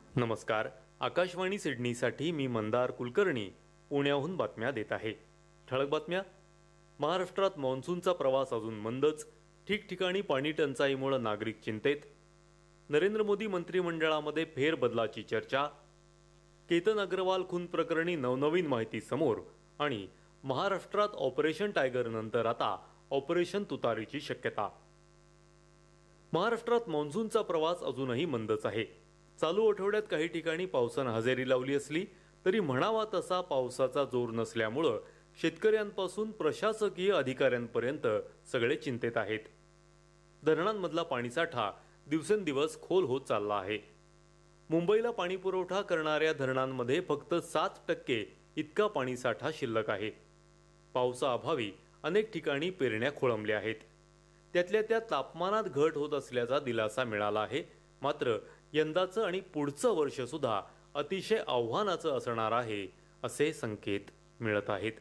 नमस्कार. आकाशवाणी सिडनीसाठी मी मंदार कुलकर्णी पुण्याहून बातम्या देत आहे. ठळक बातम्या. महाराष्ट्रात मान्सूनचा प्रवास अजून मंदच. ठिकठिकाणी पाणी टंचाईमुळे नागरिक चिंतेत. नरेंद्र मोदी मंत्रिमंडळामध्ये फेरबदलाची चर्चा. केतन अग्रवाल खून प्रकरणी नवनवीन माहिती समोर. आणि महाराष्ट्रात ऑपरेशन टायगर नंतर आता ऑपरेशन तुतारीची शक्यता. महाराष्ट्रात मान्सूनचा प्रवास अजूनही मंदच आहे. चालू आठवड्यात काही ठिकाणी पावसानं हजेरी लावली असली तरी म्हणावा तसा पावसाचा जोर नसल्यामुळं शेतकऱ्यांपासून प्रशासकीय अधिकाऱ्यांपर्यंत सगळे चिंतेत आहेत. धरणांमधला पाणीसाठा दिवसेंदिवस खोल होत चालला आहे. मुंबईला पाणी पुरवठा करणाऱ्या धरणांमध्ये फक्त 7% इतका पाणीसाठा शिल्लक आहे. पावसाअभावी अनेक ठिकाणी पेरण्या खोळंबल्या आहेत. त्यातल्या त्यात तापमानात घट होत असल्याचा दिलासा मिळाला आहे. मात्र यंदाचं आणि पुढचं वर्ष सुद्धा अतिशय आव्हानाचं असणार आहे असे संकेत मिळत आहेत.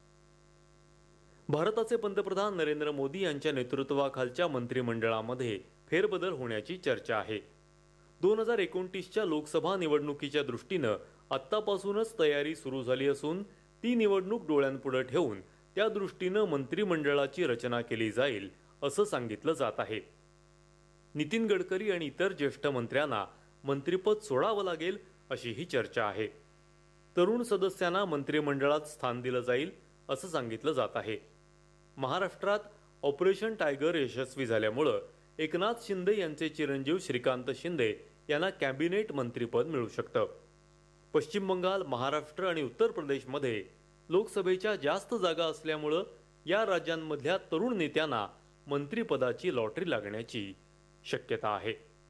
भारताचे पंतप्रधान नरेंद्र मोदी यांच्या नेतृत्वाखालच्या मंत्रिमंडळामध्ये फेरबदल होण्याची चर्चा आहे. 2029च्या लोकसभा निवडणुकीच्या दृष्टीनं आत्तापासूनच तयारी सुरू झाली असून ती निवडणूक डोळ्यांपुढे ठेवून त्या दृष्टीनं मंत्रिमंडळाची रचना केली जाईल असं सांगितलं जात आहे. नितीन गडकरी आणि इतर ज्येष्ठ मंत्र्यांना मंत्रिपद सोडावं लागेल अशी ही चर्चा आहे. तरुण सदस्यांना मंत्रिमंडळात स्थान दिलं जाईल असं सांगितलं जात आहे. महाराष्ट्रात ऑपरेशन टायगर यशस्वी झाल्यामुळं एकनाथ शिंदे यांचे चिरंजीव श्रीकांत शिंदे यांना कॅबिनेट मंत्रिपद मिळू शकतं. पश्चिम बंगाल, महाराष्ट्र आणि उत्तर प्रदेशमध्ये लोकसभेच्या जास्त जागा असल्यामुळं या राज्यांमधल्या तरुण नेत्यांना मंत्रिपदाची लॉटरी लागण्याची शक्यता आहे.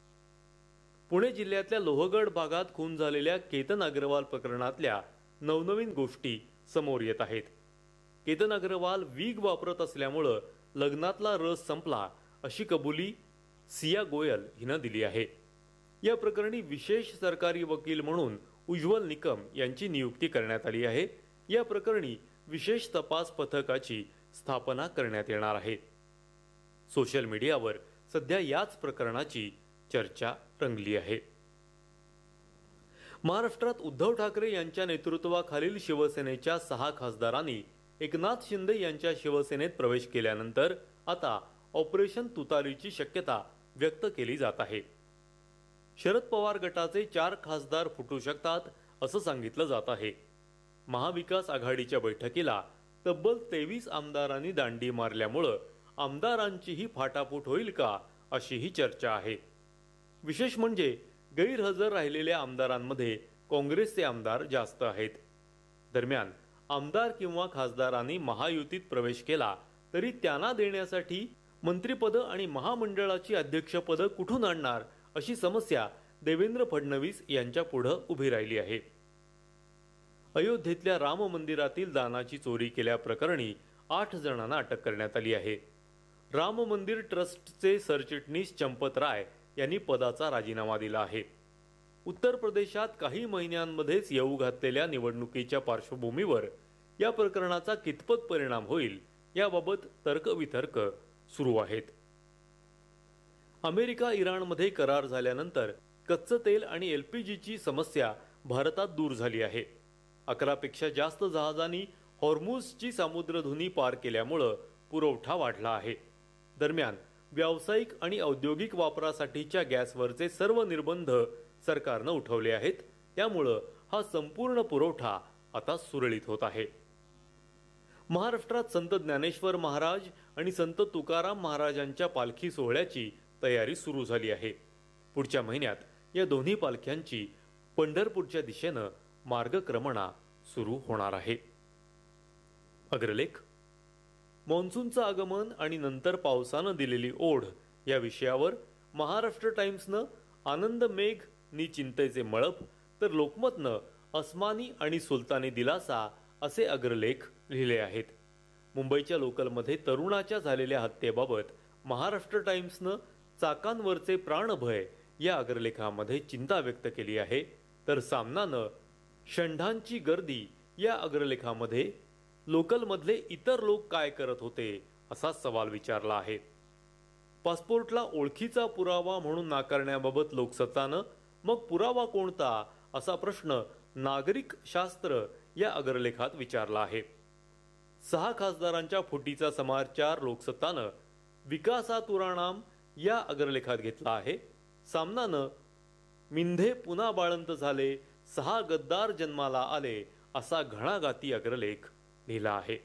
पुणे जिल्ह्यातल्या लोहगड भागात खून झालेल्या केतन अग्रवाल प्रकरणातल्या नवनवीन गोष्टी समोर येत आहेत. केतन अग्रवाल वीग वापरत असल्यामुळं लग्नातला रस संपला अशी कबुली सिया गोयल हिनं दिली आहे. या प्रकरणी विशेष सरकारी वकील म्हणून उज्ज्वल निकम यांची नियुक्ती करण्यात आली आहे. या प्रकरणी विशेष तपास पथकाची स्थापना करण्यात येणार आहे. सोशल मीडियावर सध्या याच प्रकरणाची चर्चा रंगली आहे. महाराष्ट्रात उद्धव ठाकरे यांच्या नेतृत्वाखालील शिवसेनेच्या 6 खासदारांनी एकनाथ शिंदे यांच्या शिवसेनेत प्रवेश केल्यानंतर आता ऑपरेशन तुतारीची शक्यता व्यक्त केली जात आहे. शरद पवार गटाचे 4 खासदार फुटू शकतात असं सांगितलं जात आहे. महाविकास आघाडीच्या बैठकीला तब्बल 23 आमदारांनी दांडी मारल्यामुळं आमदारांचीही फाटाफूट होईल का अशीही चर्चा आहे. विशेष म्हणजे गैरहजर राहिलेल्या आमदारांमध्ये काँग्रेसचे आमदार जास्त आहेत. दरम्यान आमदार किंवा खासदारांनी महायुतीत प्रवेश केला तरी त्यांना देण्यासाठी मंत्रिपद आणि महामंडळाची अध्यक्षपद कुठून आणणार अशी समस्या देवेंद्र फडणवीस यांच्या पुढे उभी राहिली आहे. अयोध्येतल्या राम मंदिरातील दानाची चोरी केल्याप्रकरणी 8 जणांना अटक करण्यात आली आहे. राम मंदिर ट्रस्टचे सरचिटणीस चंपत राय यांनी पदाचा राजीनामा दिला आहे. उत्तर प्रदेशात काही महिन्यांमध्येच येऊ घातलेल्या निवडणुकीच्या पार्श्वभूमीवर या प्रकरणाचा कितपत परिणाम होईल याबाबत तर्कवितर्क सुरू आहेत. अमेरिका इराणमध्ये करार झाल्यानंतर कच्चं तेल आणि LPGची समस्या भारतात दूर झाली आहे. 11 पेक्षा जास्त जहाजांनी हॉर्मुझची सामुद्रधुनी पार केल्यामुळं पुरवठा वाढला आहे. दरम्यान व्यावसायिक आणि औद्योगिक वापरासाठीच्या गॅसवरचे सर्व निर्बंध सरकारनं उठवले आहेत. त्यामुळं हा संपूर्ण पुरवठा आता सुरळीत होत आहे. महाराष्ट्रात संत ज्ञानेश्वर महाराज आणि संत तुकाराम महाराजांच्या पालखी सोहळ्याची तयारी सुरू झाली आहे. पुढच्या महिन्यात या दोन्ही पालख्यांची पंढरपूरच्या दिशेनं मार्गक्रमणा सुरू होणार आहे. अग्रलेख. मान्सूनचं आगमन आणि नंतर पावसानं दिलेली ओढ या विषयावर महाराष्ट्र टाइम्सनं आनंद मेघ नि चिंतेचे मळप तर लोकमतनं अस्मानी आणि सुलतानी दिलासा असे अग्रलेख लिहिले आहेत. मुंबईच्या लोकलमध्ये तरुणाच्या झालेल्या हत्येबाबत महाराष्ट्र टाइम्सनं चाकांवरचे प्राणभय या अग्रलेखामध्ये चिंता व्यक्त केली आहे. तर सामनानं षंढांची गर्दी या अग्रलेखामध्ये लोकलमधले इतर लोक काय करत होते असा सवाल विचारला आहे. पासपोर्टला ओळखीचा पुरावा म्हणून नाकारण्याबाबत लोकसत्तानं मग पुरावा कोणता असा प्रश्न नागरिक शास्त्र या अग्रलेखात विचारला आहे. 6 खासदारांच्या फुटीचा समाचार लोकसत्तानं विकासातुराणाम या अग्रलेखात घेतला आहे. सामनानं मिंधे पुन्हा बाळंत झाले, 6 गद्दार जन्माला आले असा घणाघाती अग्रलेख लिहिला आहे.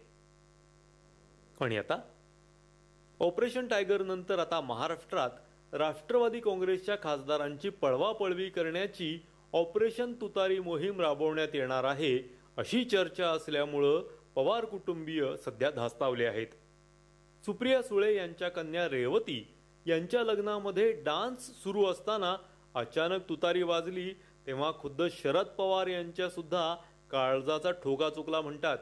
आणि आता ऑपरेशन टायगर नंतर आता महाराष्ट्रात राष्ट्रवादी काँग्रेसच्या खासदारांची पळवापळवी करण्याची ऑपरेशन तुतारी मोहीम राबवण्यात येणार आहे अशी चर्चा असल्यामुळं पवार कुटुंबीय सध्या धास्तावले आहेत. सुप्रिया सुळे यांच्या कन्या रेवती यांच्या लग्नामध्ये डान्स सुरू असताना अचानक तुतारी वाजली तेव्हा खुद्द शरद पवार यांच्या सुद्धा काळजाचा ठोका चुकला म्हणतात.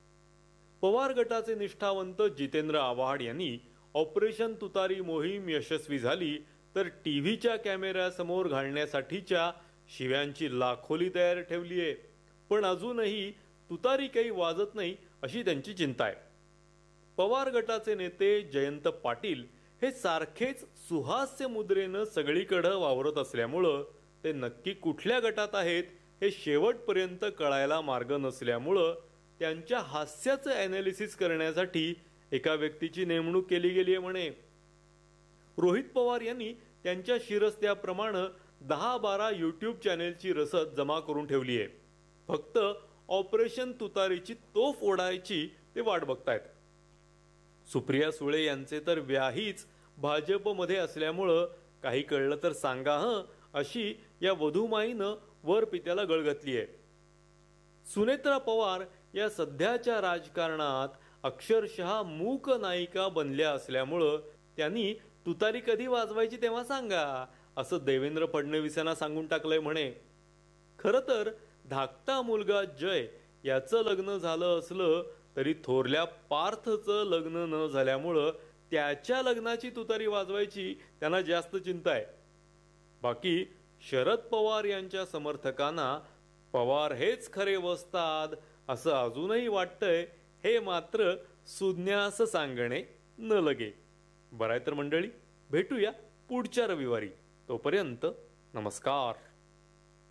पवार गटाचे निष्ठावंत जितेंद्र आव्हाड यांनी ऑपरेशन तुतारी मोहीम यशस्वी झाली तर टीव्हीच्या कॅमेऱ्यासमोर घालण्यासाठीच्या शिव्यांची लाखोली तयार ठेवली आहे. पण अजूनही तुतारी काही वाजत नाही अशी त्यांची चिंता आहे. पवार गटाचे नेते जयंत पाटील हे सारखेच सुहास्य मुद्रेनं सगळीकडे वावरत असल्यामुळं ते नक्की कुठल्या गटात आहेत हे शेवटपर्यंत कळायला मार्ग नसल्यामुळं त्यांच्या हास्याचं ॲनालिसिस करण्यासाठी एका व्यक्तीची नेमणूक केली गेली आहे म्हणे. रोहित पवार यांनी त्यांच्या शिरस्त्याप्रमाणे 10-12 यूट्यूब चॅनेलची रसद जमा करून ठेवली आहे. फक्त ऑपरेशन तुतारीची तोफ ओढायची ते वाट बघतायत. सुप्रिया सुळे यांचे तर व्याहीच भाजपमध्ये असल्यामुळं काही कळलं तर सांगा अशी या वधूमाईनं वर पित्याला गळ घातली आहे. सुनेत्रा पवार या सध्याच्या राजकारणात अक्षरशः मूक नायिका बनल्या असल्यामुळं त्यांनी तुतारी कधी वाजवायची तेव्हा सांगा असं देवेंद्र फडणवीसांना सांगून टाकलंय म्हणे. खरं तर धाकटा मुलगा जय याचं लग्न झालं असलं तरी थोरल्या पार्थचं लग्न न झाल्यामुळं त्याच्या लग्नाची तुतारी वाजवायची त्यांना जास्त चिंता आहे. बाकी शरद पवार यांच्या समर्थकांना पवार हेच खरे वस्ताद असं अजूनही वाटतंय हे मात्र सुज्ञास सांगणे न लगे. बरं आहे तर मंडळी, भेटूया पुढच्या रविवारी. तोपर्यंत नमस्कार.